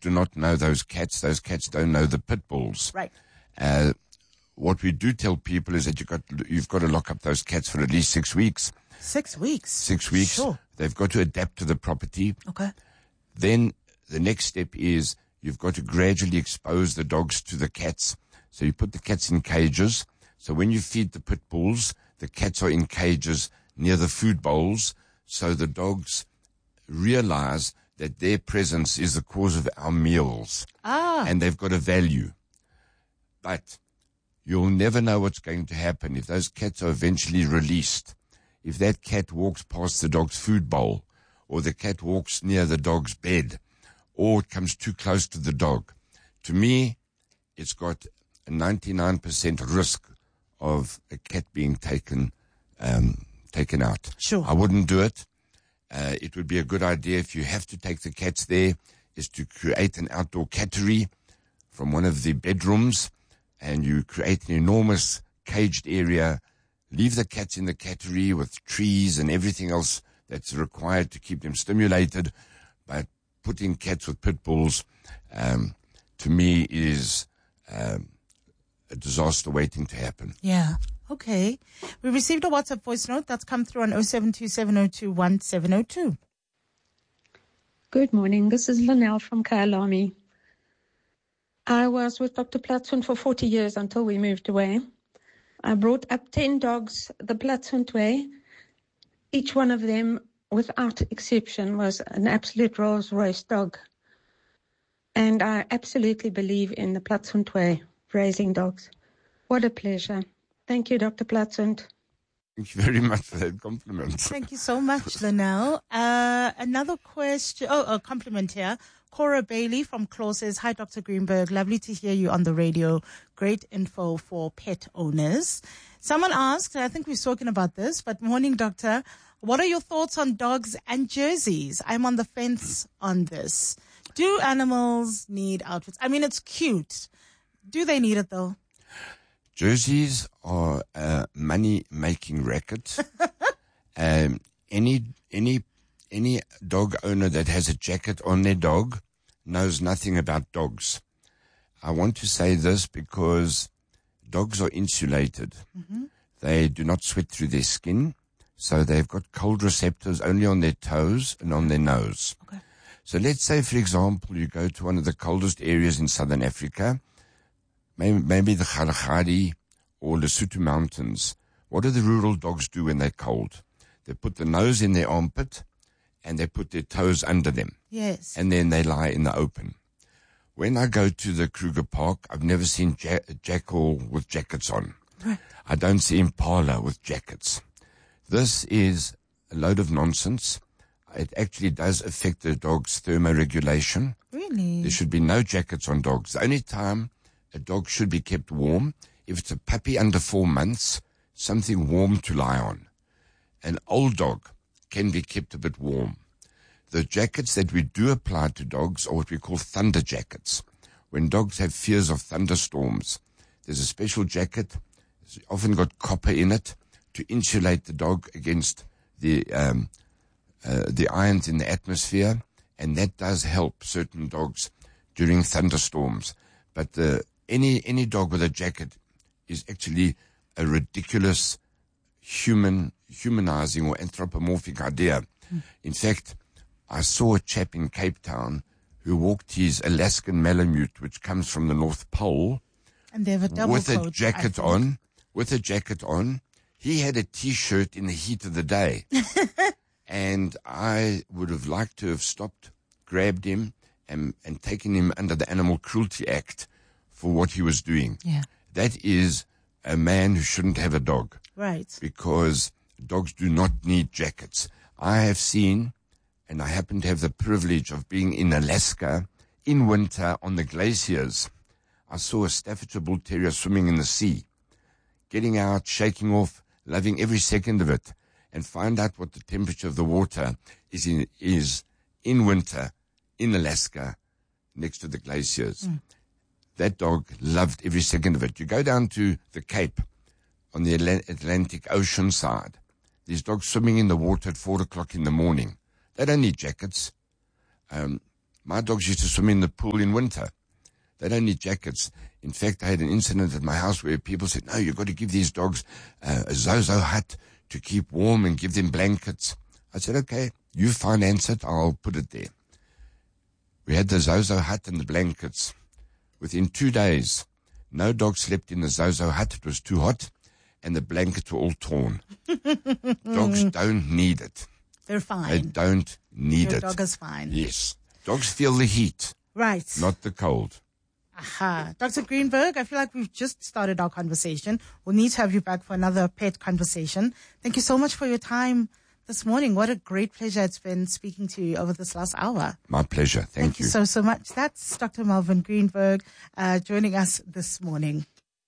do not know those cats. Those cats don't know the pit bulls. Right. What we do tell people is that you've got to lock up those cats for at least 6 weeks. 6 weeks? 6 weeks. Sure. They've got to adapt to the property. Okay. Then the next step is you've got to gradually expose the dogs to the cats. So you put the cats in cages. So when you feed the pit bulls, the cats are in cages near the food bowls. So the dogs realize that their presence is the cause of our meals. And they've got a value. But you'll never know what's going to happen if those cats are eventually released. If that cat walks past the dog's food bowl, or the cat walks near the dog's bed, or it comes too close to the dog. To me, it's got a 99% risk of a cat being taken out. Sure. I wouldn't do it. It would be a good idea if you have to take the cats there, is to create an outdoor cattery from one of the bedrooms, and you create an enormous caged area, leave the cats in the cattery with trees and everything else that's required to keep them stimulated. But putting cats with pit bulls, to me, is a disaster waiting to happen. Yeah. Okay. We received a WhatsApp voice note that's come through on 0727021702. Good morning. This is Linnell from Kyalami. I was with Dr. Platzund for 40 years until we moved away. I brought up 10 dogs the Platzund way. Each one of them, without exception, was an absolute Rolls Royce dog. And I absolutely believe in the Platzund way, raising dogs. What a pleasure. Thank you, Dr. Platzund. Thank you very much for that compliment. Thank you so much, Linnell. Another question, a compliment here. Cora Bailey from Claw says, hi, Dr. Greenberg. Lovely to hear you on the radio. Great info for pet owners. Someone asked, and I think we've spoken about this, but morning, doctor, what are your thoughts on dogs and jerseys? I'm on the fence on this. Do animals need outfits? I mean, it's cute. Do they need it, though? Jerseys are a money-making racket. Any dog owner that has a jacket on their dog knows nothing about dogs. I want to say this because dogs are insulated. Mm-hmm. They do not sweat through their skin, so they've got cold receptors only on their toes and on their nose. Okay. So let's say, for example, you go to one of the coldest areas in southern Africa, maybe the Kalahari or Lesotho Mountains. What do the rural dogs do when they're cold? They put the nose in their armpit and they put their toes under them. Yes. And then they lie in the open. When I go to the Kruger Park, I've never seen jackal with jackets on. Right. I don't see impala with jackets. This is a load of nonsense. It actually does affect the dog's thermoregulation. Really? There should be no jackets on dogs. The only time a dog should be kept warm, if it's a puppy under 4 months, something warm to lie on. An old dog can be kept a bit warm. The jackets that we do apply to dogs are what we call thunder jackets. When dogs have fears of thunderstorms, there's a special jacket. It's often got copper in it to insulate the dog against the ions in the atmosphere, and that does help certain dogs during thunderstorms. But any dog with a jacket is actually a ridiculous humanizing or anthropomorphic idea. In fact, I saw a chap in Cape Town who walked his Alaskan Malamute, which comes from the North Pole, and they have a double with coat, a jacket on. With a jacket on, he had a T-shirt in the heat of the day, and I would have liked to have stopped, grabbed him, and taken him under the Animal Cruelty Act for what he was doing. Yeah, that is a man who shouldn't have a dog, right? Because dogs do not need jackets. I have seen. And I happen to have the privilege of being in Alaska in winter on the glaciers. I saw a Staffordshire Bull Terrier swimming in the sea, getting out, shaking off, loving every second of it, and find out what the temperature of the water is in winter in Alaska next to the glaciers. That dog loved every second of it. You go down to the Cape on the Atlantic Ocean side. These dogs swimming in the water at 4 o'clock in the morning. They don't need jackets. My dogs used to swim in the pool in winter. They don't need jackets. In fact, I had an incident at my house where people said, no, you've got to give these dogs a Zozo hut to keep warm and give them blankets. I said, okay, you finance it, I'll put it there. We had the Zozo hut and the blankets. Within 2 days, no dog slept in the Zozo hut. It was too hot, and the blankets were all torn. Dogs don't need it. They're fine. They don't need Your it. dog is fine. Yes. Dogs feel the heat, Right. not the cold. Aha. Dr. Greenberg, I feel like we've just started our conversation. We'll need to have you back for another pet conversation. Thank you so much for your time this morning. What a great pleasure it's been speaking to you over this last hour. My pleasure. Thank you. So much. That's Dr. Melvin Greenberg joining us this morning.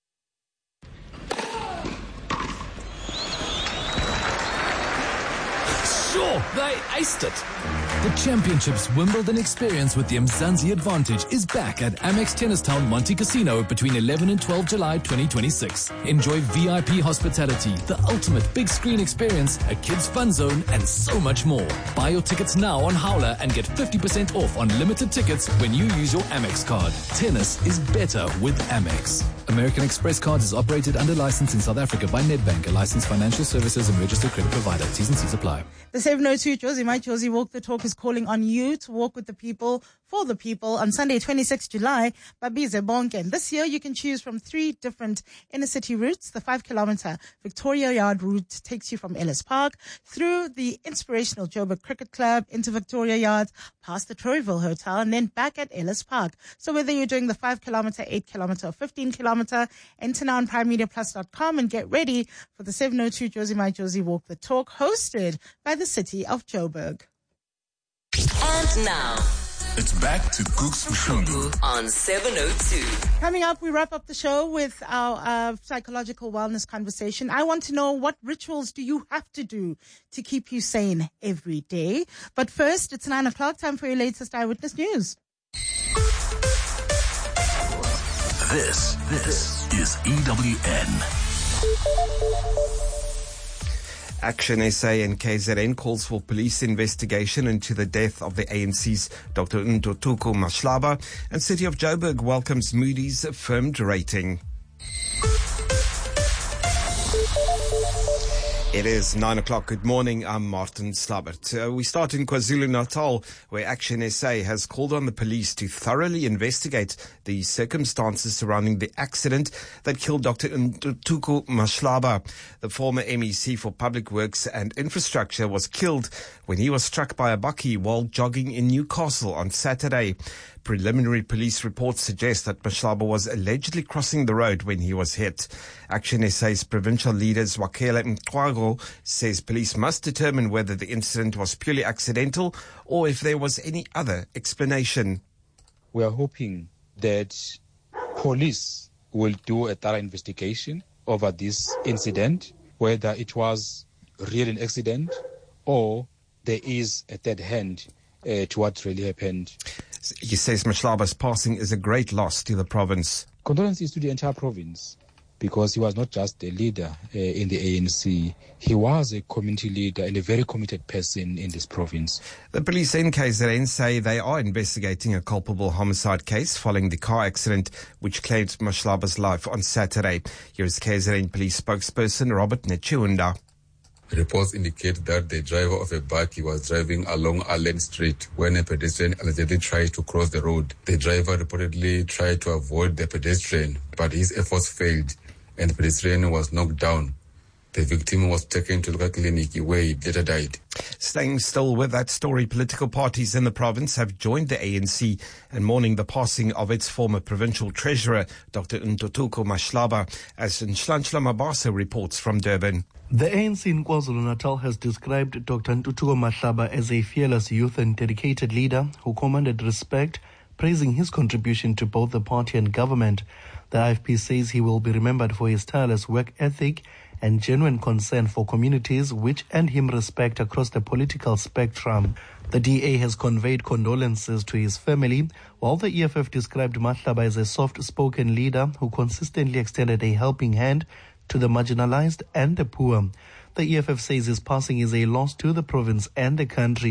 Sure, they aced it. The Championships Wimbledon experience with the Mzansi Advantage is back at Amex Tennistown Monte Casino between 11 and 12 July 2026. Enjoy VIP hospitality, the ultimate big screen experience, a kids fun zone, and so much more. Buy your tickets now on Howler and get 50% off on limited tickets when you use your Amex card. Tennis is better with Amex. American Express Cards is operated under license in South Africa by Nedbank, a licensed financial services and registered credit provider. T's and C's apply. The 702 Josie My Josie Walk the Talk is calling on you to walk with the people, for the people, on Sunday, 26 July, Babize Bonken. This year, you can choose from 3 different inner city routes. The 5-kilometer Victoria Yard route takes you from Ellis Park through the inspirational Joburg Cricket Club into Victoria Yard, past the Troyville Hotel, and then back at Ellis Park. So whether you're doing the 5-kilometer, 8-kilometer, or 15-kilometer, enter now on PrimeMediaPlus.com and get ready for the 702 Josie My Josie Walk the Talk, hosted by the city of Joburg. And now, it's back to Cooks Mshungu on 702. Coming up, we wrap up the show with our psychological wellness conversation. I want to know, what rituals do you have to do to keep you sane every day? But first, it's 9 o'clock, time for your latest Eyewitness News. This is EWN. Action SA and KZN calls for police investigation into the death of the ANC's Dr. Ntuthuko Mahlaba, and City of Joburg welcomes Moody's affirmed rating. It is 9 o'clock. Good morning. I'm Martin Slabert. We start in KwaZulu-Natal, where Action SA has called on the police to thoroughly investigate the circumstances surrounding the accident that killed Dr. Ntuthuko Mahlaba. The former MEC for Public Works and Infrastructure was killed when he was struck by a bakkie while jogging in Newcastle on Saturday. Preliminary police reports suggest that Mahlaba was allegedly crossing the road when he was hit. Action SA's provincial leader Zwakele Mqwago says police must determine whether the incident was purely accidental or if there was any other explanation. We are hoping that police will do a thorough investigation over this incident, whether it was really an accident or there is a third hand to what really happened. He says Mahlaba's passing is a great loss to the province. Condolences to the entire province, because he was not just a leader in the ANC. He was a community leader and a very committed person in this province. The police in KZN say they are investigating a culpable homicide case following the car accident which claimed Mahlaba's life on Saturday. Here is KZN police spokesperson Robert Nechiunda. Reports indicate that the driver of a bakkie was driving along Allen Street when a pedestrian allegedly tried to cross the road. The driver reportedly tried to avoid the pedestrian, but his efforts failed and the pedestrian was knocked down. The victim was taken to the clinic where he later died. Staying still with that story, political parties in the province have joined the ANC in mourning the passing of its former provincial treasurer, Dr. Ntuthuko Mahlaba, as Nhlanhla Mabasa reports from Durban. The ANC in KwaZulu-Natal has described Dr. Ntuthuko Mahlaba as a fearless youth and dedicated leader who commanded respect, praising his contribution to both the party and government. The IFP says he will be remembered for his tireless work ethic and genuine concern for communities which earned him respect across the political spectrum. The DA has conveyed condolences to his family, while the EFF described Mahlaba as a soft-spoken leader who consistently extended a helping hand to the marginalized and the poor. The EFF says his passing is a loss to the province and the country.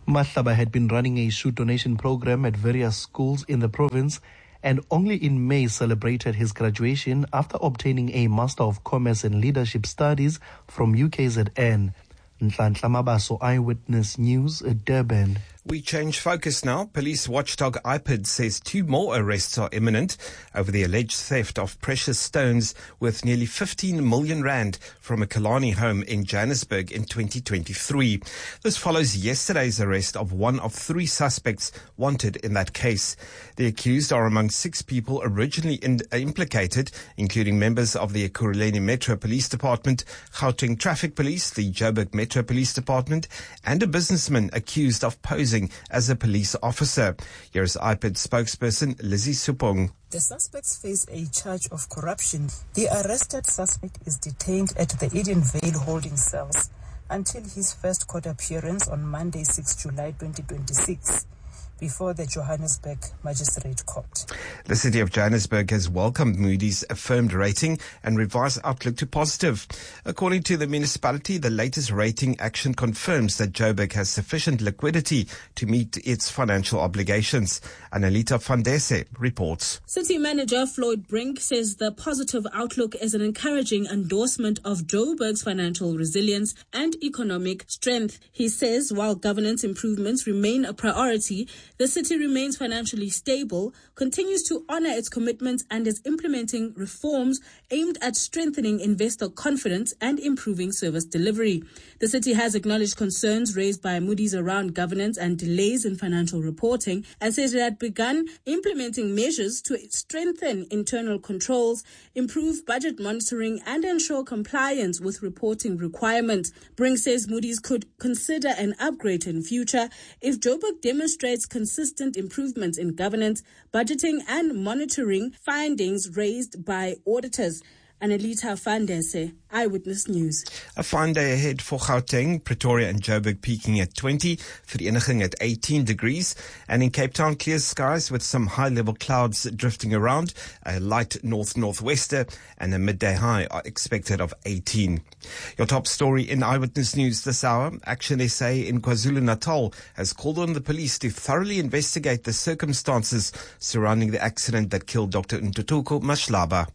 Mahlaba had been running a shoe donation program at various schools in the province and only in May celebrated his graduation after obtaining a Master of Commerce and Leadership Studies from UKZN. Nhlanhla Mabaso, Eyewitness News, Durban. We change focus now. Police watchdog IPID says 2 more arrests are imminent over the alleged theft of precious stones worth nearly 15 million rand from a Kalani home in Johannesburg in 2023. This follows yesterday's arrest of one of 3 suspects wanted in that case. The accused are among 6 people originally implicated, including members of the Ekurhuleni Metro Police Department, Gauteng Traffic Police, the Joburg Metro Police Department, and a businessman accused of posing as a police officer. Here's IPID spokesperson Lizzie Supong. The suspects face a charge of corruption. The arrested suspect is detained at the Eden Vale holding cells until his first court appearance on Monday, 6 July 2026. Before the Johannesburg Magistrate Court. The city of Johannesburg has welcomed Moody's affirmed rating and revised outlook to positive. According to the municipality, the latest rating action confirms that Joburg has sufficient liquidity to meet its financial obligations. Annalita Fandese reports. City Manager Floyd Brink says the positive outlook is an encouraging endorsement of Joburg's financial resilience and economic strength. He says while governance improvements remain a priority, the city remains financially stable, continues to honor its commitments, and is implementing reforms aimed at strengthening investor confidence and improving service delivery. The city has acknowledged concerns raised by Moody's around governance and delays in financial reporting, and says it had begun implementing measures to strengthen internal controls, improve budget monitoring, and ensure compliance with reporting requirements. Brink says Moody's could consider an upgrade in future if Joburg demonstrates consistent improvements in governance, budgeting, and monitoring findings raised by auditors. Annalita Fandese, Eyewitness News. A fine day ahead for Gauteng, Pretoria and Joburg peaking at 20, Vereeniging at 18 degrees, and in Cape Town clear skies with some high-level clouds drifting around, a light north-northwester, and a midday high are expected of 18. Your top story in Eyewitness News this hour, Action SA in KwaZulu-Natal has called on the police to thoroughly investigate the circumstances surrounding the accident that killed Dr. Ntuthuko Mahlaba.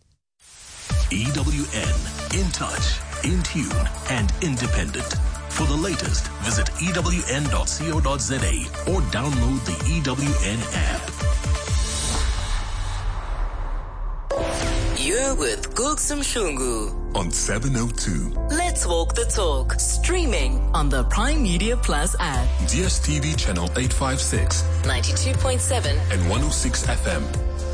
EWN, in touch, in tune, and independent. For the latest, visit ewn.co.za or download the EWN app. You're with Gooks Mshungu on 702. Let's walk the talk. Streaming on the Prime Media Plus app. DSTV channel 856, 92.7 and 106 FM.